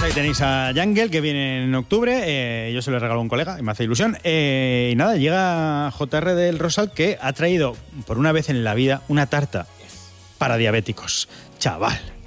Pues ahí tenéis a Jungle, que viene en octubre. Yo se lo regalo a un colega y me hace ilusión. Y nada, llega JR del Rosal, que ha traído por una vez en la vida una tarta para diabéticos. Chaval.